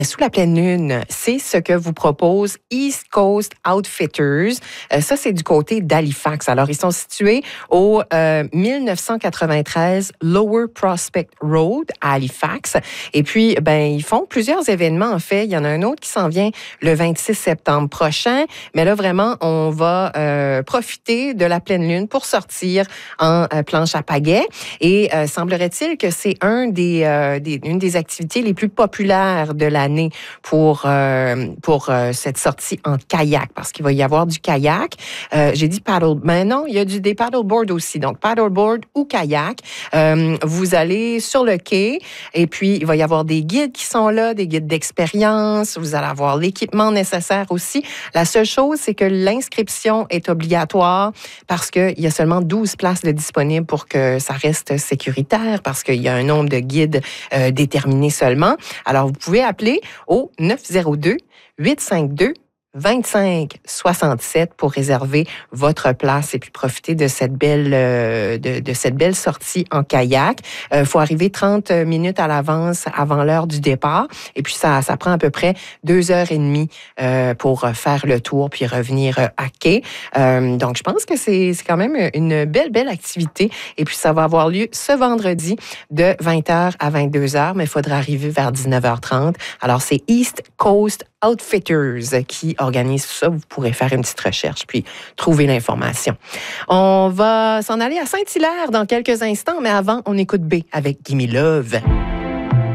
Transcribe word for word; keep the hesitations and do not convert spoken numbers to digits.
Sous la pleine lune, c'est ce que vous propose East Coast Outfitters. Euh, ça, c'est du côté d'Halifax. Alors, ils sont situés au euh, mille neuf cent quatre-vingt-treize Lower Prospect Road à Halifax. Et puis, ben, ils font plusieurs événements, en fait. Il y en a un autre qui s'en vient le vingt-six septembre prochain. Mais là, vraiment, on va euh, profiter de la pleine lune pour sortir en euh, planche à pagaie. Et euh, semblerait-il que c'est un des, euh, des, une des activités les plus populaires de l'année pour, euh, pour euh, cette sortie en kayak, parce qu'il va y avoir du kayak. Euh, j'ai dit paddle, mais non, il y a du, des paddleboard aussi. Donc, paddleboard ou kayak. Euh, vous allez sur le quai et puis il va y avoir des guides qui sont là, des guides d'expérience. Vous allez avoir l'équipement nécessaire aussi. La seule chose, c'est que l'inscription est obligatoire parce qu'il y a seulement douze places de disponibles pour que ça reste sécuritaire, parce qu'il y a un nombre de guides euh, déterminé seulement. Alors, vous pouvez appeler au neuf zéro deux, huit cinq deux, vingt-cinq soixante-sept pour réserver votre place et puis profiter de cette belle euh, de, de cette belle sortie en kayak. Il euh, faut arriver trente minutes à l'avance avant l'heure du départ et puis ça ça prend à peu près deux heures et demie euh, pour faire le tour puis revenir à quai. Euh, donc je pense que c'est c'est quand même une belle belle activité et puis ça va avoir lieu ce vendredi de vingt heures à vingt-deux heures, mais il faudra arriver vers dix-neuf heures trente. Alors c'est East Coast Outfitters qui organise ça. Vous pourrez faire une petite recherche puis trouver l'information. On va s'en aller à Saint-Hilaire dans quelques instants, mais avant, on écoute B avec Gimme Love.